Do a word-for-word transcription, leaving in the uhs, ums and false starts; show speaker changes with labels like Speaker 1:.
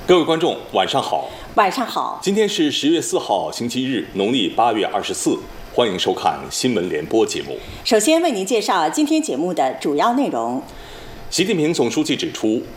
Speaker 1: 各位观众，晚上好。
Speaker 2: 晚上好。
Speaker 1: 今天是十月四号，星期日，农历八月二十四。欢迎收看新闻联播节目。
Speaker 2: 首先为您介绍今天节目的主要内容。
Speaker 1: 习近平总书记指出，